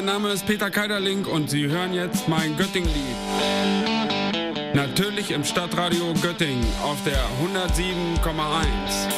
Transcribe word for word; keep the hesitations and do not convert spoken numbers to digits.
mein Name ist Peter Keiderlink und Sie hören jetzt mein Göttingen-Lied. Natürlich im Stadtradio Göttingen auf der hundertsieben Komma eins.